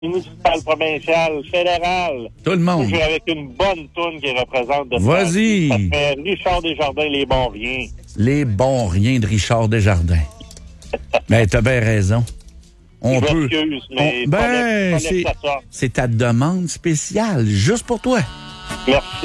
municipal, provincial, fédéral. Tout le monde. Je vais avec une bonne toune qui représente de Vas-y. Ça fait Richard Desjardins, Les Bons Riens. Les bons riens de Richard Desjardins. Ben, t'as bien raison. On Je peut. m'excuse, mais Ben, fallait que ça sorte. c'est ta demande spéciale, juste pour toi. Merci.